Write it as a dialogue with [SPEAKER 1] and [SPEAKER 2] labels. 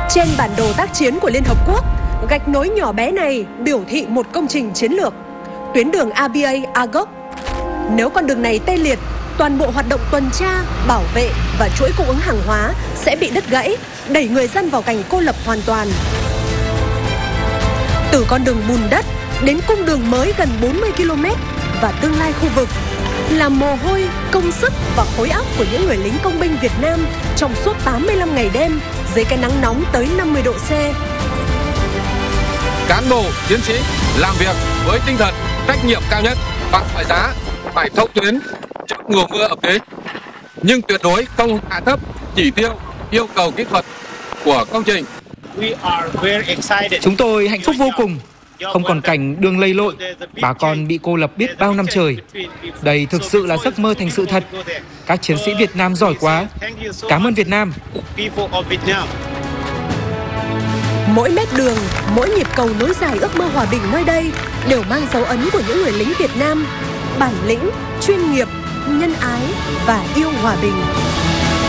[SPEAKER 1] Trên bản đồ tác chiến của Liên Hợp Quốc, gạch nối nhỏ bé này biểu thị một công trình chiến lược, tuyến đường ABA Agok. Nếu con đường này tê liệt, toàn bộ hoạt động tuần tra, bảo vệ và chuỗi cung ứng hàng hóa sẽ bị đứt gãy, đẩy người dân vào cảnh cô lập hoàn toàn. Từ con đường bùn đất đến cung đường mới gần 40 km và tương lai khu vực là mồ hôi, công sức và khối óc của những người lính công binh Việt Nam trong suốt 85 ngày đêm dưới cái nắng nóng tới 50 độ C.
[SPEAKER 2] Cán bộ, chiến sĩ làm việc với tinh thần trách nhiệm cao nhất, bằng mọi giá phải thông tuyến trước mùa mưa ập đến, nhưng tuyệt đối không hạ thấp chỉ tiêu yêu cầu kỹ thuật của công trình.
[SPEAKER 3] Chúng tôi hạnh phúc vô cùng, không còn cảnh đường lầy lội, bà con bị cô lập biết bao năm trời. Đây thực sự là giấc mơ thành sự thật. Các chiến sĩ Việt Nam giỏi quá. Cảm ơn Việt Nam.
[SPEAKER 1] Mỗi mét đường, mỗi nhịp cầu nối dài ước mơ hòa bình nơi đây đều mang dấu ấn của những người lính Việt Nam, bản lĩnh, chuyên nghiệp, nhân ái và yêu hòa bình.